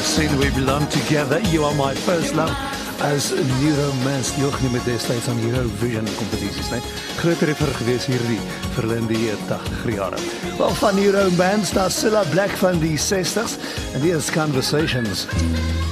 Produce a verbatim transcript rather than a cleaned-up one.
said we belong together. You are my first love. As Neuromance deelgeneem het destyds aan Eurovision kompetisies, né? Groot treffer gewees hierdie vir hulle in die tachtiger jare. Wel, van Neuromance, daar Cilla Black van die sestig's en die is Conversations.